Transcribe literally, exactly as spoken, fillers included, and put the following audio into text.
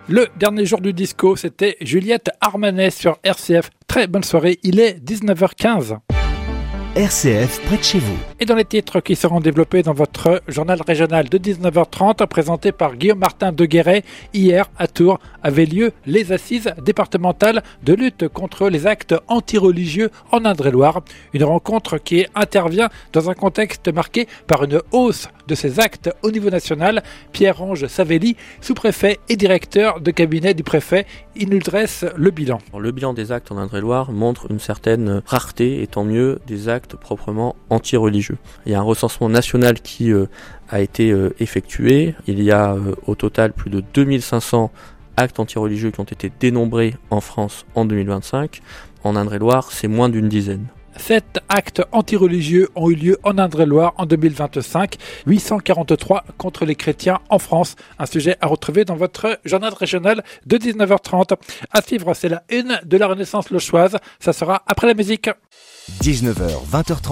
Le dernier jour du disco, c'était Juliette Armanet sur R C F. Très bonne soirée, il est dix-neuf heures quinze. R C F près de chez vous. Et dans les titres qui seront développés dans votre journal régional de dix-neuf heures trente, présenté par Guillaume Martin de Guéret, hier à Tours avaient lieu les assises départementales de lutte contre les actes antireligieux en Indre-et-Loire. Une rencontre qui intervient dans un contexte marqué par une hausse de ces actes au niveau national. Pierre-Ange Savelli, sous-préfet et directeur de cabinet du préfet, il nous dresse le bilan. Le bilan des actes en Indre-et-Loire montre une certaine rareté, et tant mieux, des actes proprement anti-religieux. Il y a un recensement national qui euh, a été euh, effectué. Il y a euh, au total plus de deux mille cinq cents actes anti-religieux qui ont été dénombrés en France en deux mille vingt-cinq. En Indre-et-Loire, c'est moins d'une dizaine. Sept actes antireligieux ont eu lieu en Indre-et-Loire en deux mille vingt-cinq, huit cent quarante-trois contre les chrétiens en France. Un sujet à retrouver dans votre journal régional de dix-neuf heures trente. À suivre, c'est la une de la Renaissance lochoise. Ça sera après la musique. dix-neuf heures, vingt heures trente.